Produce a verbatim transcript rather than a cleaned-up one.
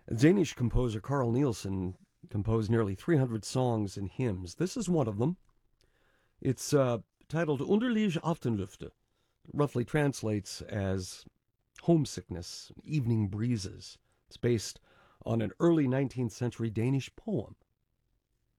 Danish composer Carl Nielsen composed nearly three hundred songs and hymns. This is one of them. It's uh, titled Underlige Aftenlufte, roughly translates as homesickness, evening breezes. It's based on an early nineteenth century Danish poem.